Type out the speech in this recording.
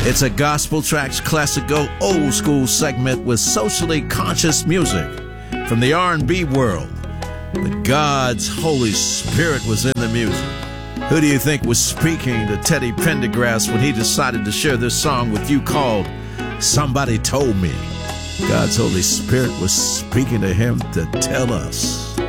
It's a gospel tracks classical old school segment with socially conscious music from the R&B world. But God's Holy Spirit was in the music. Who do you think was speaking to Teddy Pendergrass when he decided to share this song with you called Somebody Told Me? God's Holy Spirit was speaking to him to tell us.